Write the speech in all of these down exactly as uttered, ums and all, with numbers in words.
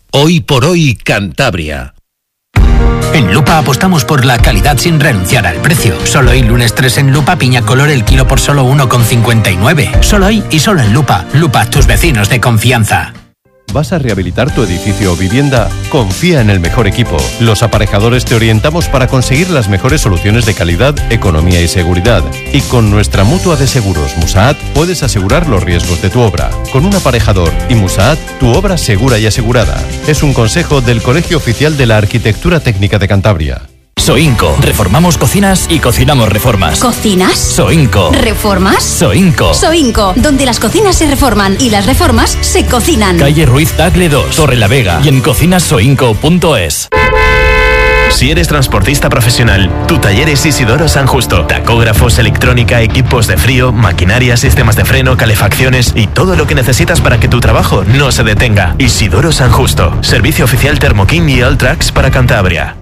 Hoy por hoy Cantabria. En Lupa apostamos por la calidad sin renunciar al precio. Solo hoy lunes tres en Lupa, piña color el kilo por solo uno con cincuenta y nueve. Solo hoy y solo en Lupa. Lupa, tus vecinos de confianza. ¿Vas a rehabilitar tu edificio o vivienda? Confía en el mejor equipo. Los aparejadores te orientamos para conseguir las mejores soluciones de calidad, economía y seguridad. Y con nuestra mutua de seguros Musaat puedes asegurar los riesgos de tu obra. Con un aparejador y Musaat, tu obra segura y asegurada. Es un consejo del Colegio Oficial de la Arquitectura Técnica de Cantabria. Soinco. Reformamos cocinas y cocinamos reformas. ¿Cocinas? Soinco. ¿Reformas? Soinco. Soinco, donde las cocinas se reforman y las reformas se cocinan. Calle Ruiz Tagle dos, Torre la Vega y en cocinas soinco punto es. Si eres transportista profesional, tu taller es Isidoro San Justo. Tacógrafos, electrónica, equipos de frío, maquinaria, sistemas de freno, calefacciones y todo lo que necesitas para que tu trabajo no se detenga. Isidoro San Justo. Servicio oficial Thermoking y Alltrax para Cantabria.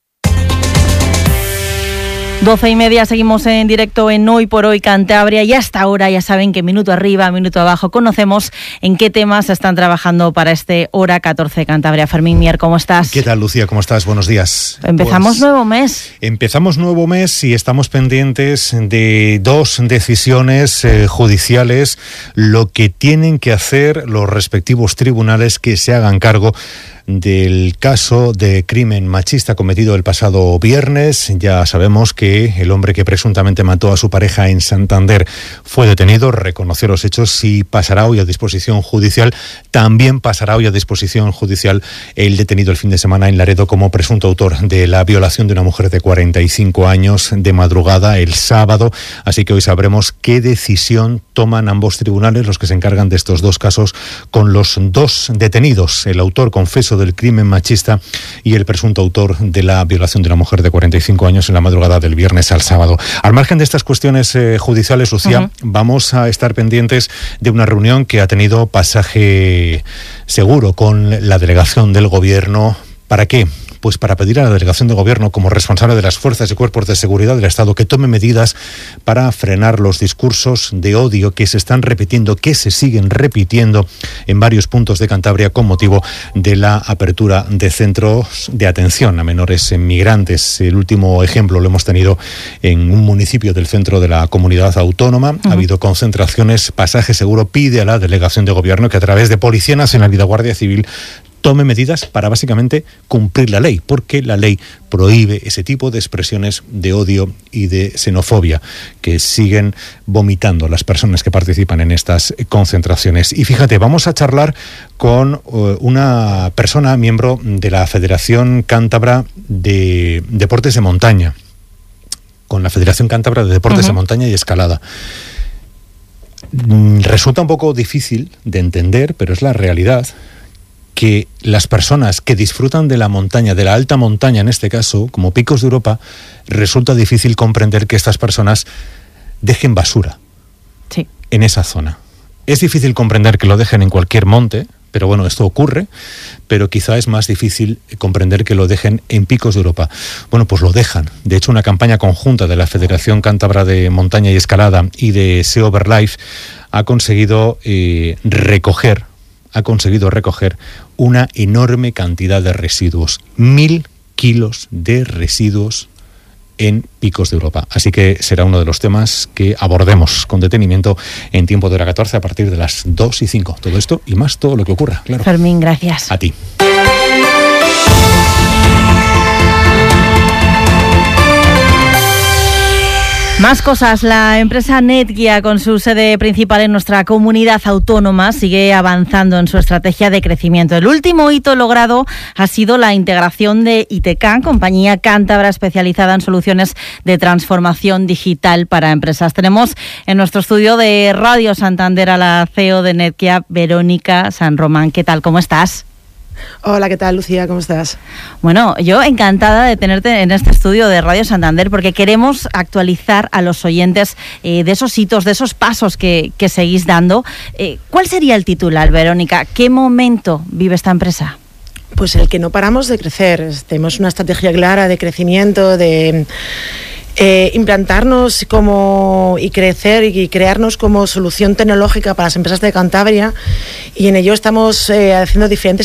doce y media, seguimos en directo en Hoy por Hoy Cantabria y hasta ahora ya saben que minuto arriba, minuto abajo conocemos en qué temas están trabajando para este Hora catorce Cantabria. Fermín Mier, ¿cómo estás? ¿Qué tal, Lucía? ¿Cómo estás? Buenos días. Empezamos pues, nuevo mes. Empezamos nuevo mes y estamos pendientes de dos decisiones eh, judiciales, lo que tienen que hacer los respectivos tribunales que se hagan cargo del caso de crimen machista cometido el pasado viernes. Ya sabemos que el hombre que presuntamente mató a su pareja en Santander fue detenido, reconoció los hechos y pasará hoy a disposición judicial. También pasará hoy a disposición judicial el detenido el fin de semana en Laredo como presunto autor de la violación de una mujer de cuarenta y cinco años de madrugada el sábado. Así que hoy sabremos qué decisión toman ambos tribunales, los que se encargan de estos dos casos, con los dos detenidos, el autor confeso del crimen machista y el presunto autor de la violación de una mujer de cuarenta y cinco años en la madrugada del viernes al sábado. Al margen de estas cuestiones eh, judiciales, Lucía, uh-huh. vamos a estar pendientes de una reunión que ha tenido pasaje seguro con la delegación del Gobierno. ¿Para qué? Pues para pedir a la delegación de gobierno, como responsable de las fuerzas y cuerpos de seguridad del Estado, que tome medidas para frenar los discursos de odio que se están repitiendo, que se siguen repitiendo en varios puntos de Cantabria con motivo de la apertura de centros de atención a menores migrantes. El último ejemplo lo hemos tenido en un municipio del centro de la comunidad autónoma. Uh-huh. Ha habido concentraciones. Pasaje Seguro pide a la delegación de gobierno que a través de Policía Nacional y de Guardia Civil tome medidas para básicamente cumplir la ley, porque la ley prohíbe ese tipo de expresiones de odio y de xenofobia que siguen vomitando las personas que participan en estas concentraciones. Y fíjate, vamos a charlar con uh, una persona, miembro de la Federación Cántabra de Deportes de Montaña, con la Federación Cántabra de Deportes uh-huh. de Montaña y Escalada. Resulta un poco difícil de entender, pero es la realidad, que las personas que disfrutan de la montaña, de la alta montaña en este caso, como Picos de Europa, resulta difícil comprender que estas personas dejen basura sí. en esa zona. Es difícil comprender que lo dejen en cualquier monte, pero bueno, esto ocurre, pero quizá es más difícil comprender que lo dejen en Picos de Europa. Bueno, pues lo dejan. De hecho, una campaña conjunta de la Federación Cántabra de Montaña y Escalada y de Sea Over Life ha conseguido eh, recoger ha conseguido recoger una enorme cantidad de residuos, mil kilos de residuos en Picos de Europa. Así que será uno de los temas que abordemos con detenimiento en Tiempo de Hora catorce a partir de las dos y cinco. Todo esto y más, todo lo que ocurra, claro. Fermín, gracias. A ti. Más cosas. La empresa Netguía, con su sede principal en nuestra comunidad autónoma, sigue avanzando en su estrategia de crecimiento. El último hito logrado ha sido la integración de ITCAN, compañía cántabra especializada en soluciones de transformación digital para empresas. Tenemos en nuestro estudio de Radio Santander a la C E O de Netguía, Verónica San Román. ¿Qué tal? ¿Cómo estás? Hola, ¿qué tal, Lucía? ¿Cómo estás? Bueno, yo encantada de tenerte en este estudio de Radio Santander porque queremos actualizar a los oyentes eh, de esos hitos, de esos pasos que, que seguís dando. Eh, ¿Cuál sería el titular, Verónica? ¿Qué momento vive esta empresa? Pues el que no paramos de crecer. Tenemos una estrategia clara de crecimiento, de eh, implantarnos como y crecer y crearnos como solución tecnológica para las empresas de Cantabria, y en ello estamos eh, haciendo diferentes